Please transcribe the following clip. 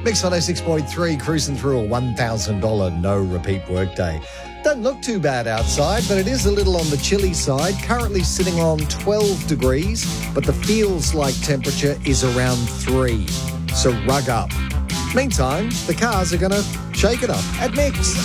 Mix 106.3, cruising through a $1,000 no-repeat workday. Doesn't look too bad outside, but it is a little on the chilly side. Currently sitting on 12 degrees, but the feels-like temperature is around 3. So rug up. Meantime, the cars are going to shake it up at Mix.